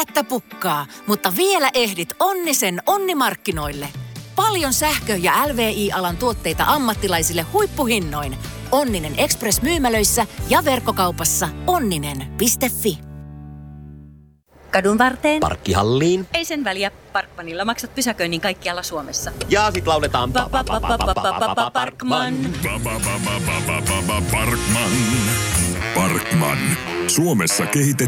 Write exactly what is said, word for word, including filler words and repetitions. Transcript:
Kiirettä pukkaa, mutta vielä ehdit Onnisen onnimarkkinoille. Paljon sähkö- ja L V I-alan tuotteita ammattilaisille huippuhinnoin. Onninen Express-myymälöissä ja verkkokaupassa onninen piste fi. Kadun varteen. Parkkihalliin. Ei sen väliä. Parkmanilla maksat pysäköinnin kaikkialla Suomessa. Ja sit lauletaan Parkman. Parkman. Parkman. Suomessa kehitetty